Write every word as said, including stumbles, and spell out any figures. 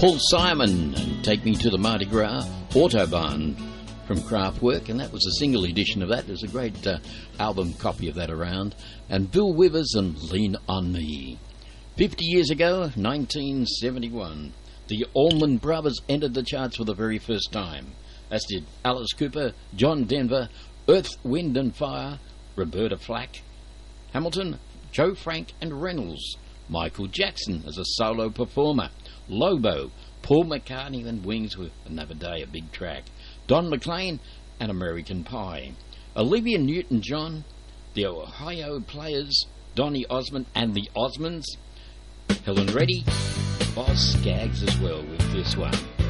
Paul Simon and Take Me to the Mardi Gras, Autobahn from Kraftwerk, and that was a single edition of that. There's a great uh, album copy of that around. And Bill Withers and Lean on Me. Fifty years ago, nineteen seventy-one, the Allman Brothers entered the charts for the very first time, as did Alice Cooper, John Denver, Earth, Wind and Fire, Roberta Flack, Hamilton, Joe Frank and Reynolds, Michael Jackson as a solo performer, Lobo, Paul McCartney and Wings with Another Day, a big track, Don McLean and American Pie, Olivia Newton-John, the Ohio Players, Donny Osmond and the Osmonds, Helen Reddy, Boz Scaggs as well with this one.